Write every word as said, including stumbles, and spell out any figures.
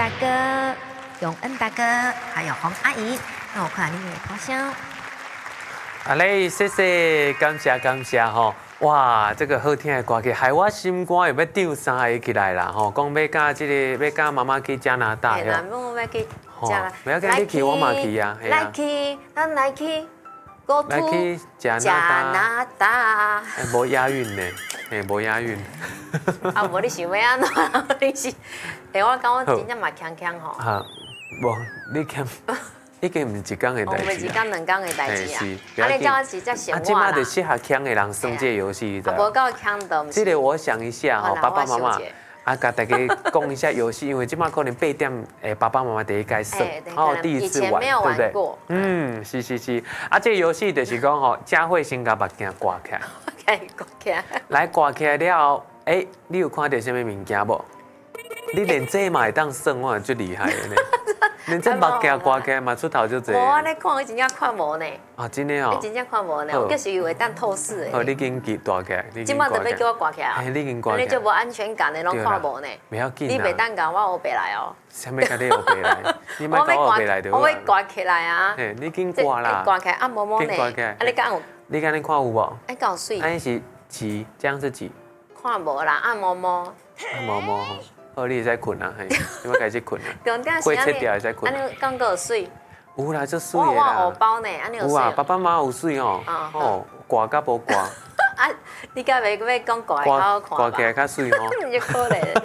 哥、永恩大哥，还有洪阿姨，那我看你们头像。 啊嘞，谢谢，感谢感谢吼！哇，这个好听的歌曲，害我心肝又要张三个起来啦吼！讲要甲这个要甲妈妈去加拿大嘿， 哟。 我要去加拿大。 不要紧，你去我嘛去啊，系来啊。 去，咱来去，Go 来 to 去加加拿大。 拿大。 哎，无押韵呢，嘿，无押韵。 啊，无你想要安怎？你是，哎，我感觉真正嘛强强吼。 哈，无，你欠。已经唔是一天的代志， 唔是一天两天的代志啊！ 啊， 你叫我是在想我啦。啊， 即马就适合强的人算这个游戏， 啊，无够强的。 这个我想一下吼，爸爸妈妈，啊，甲大家讲一下游戏，因为即马可能八点，诶，爸爸妈妈第一届算，哦，第一次玩，对不对？嗯，是是是，啊，这个游戏就是讲吼，佳慧先甲目镜挂起来， 挂起来， 来挂起来了后，诶，你有看到什么物件无？你连这嘛会当算，我就厉害了呢。连这目镜挂起来嘛出头就这。 无啊，你看我真正看无呢。 啊，真的哦。 你真正看无呢，我就是以为当透视的。 哦，你已经记大起来，你已今晚就要叫我挂起来。 哎，你已经挂起来。 你就无安全感的，拢看无呢。 不要紧你袂当讲我学白来哦。 啥物甲你学白来？你莫讲学白来就好。 我要挂起来啊。 嘿，你已经挂啦。 挂起来，按摩摩呢。 挂起来。 啊，你敢有？ 你敢你看有无？ 哎，够水。 安是几？这样是几？ 看无啦，按摩摩。 按摩摩。哦，你会使困啊？嘿，你要开始困啊？ 过七点会使困。 安尼讲够水。 有啦，足水的啦。 我我荷包呢，安尼有水。 有啊，爸爸妈妈有水哦。哦，挂甲无挂。 啊，你敢袂要讲挂来好看吧？ 挂起来较水哦。 你可怜。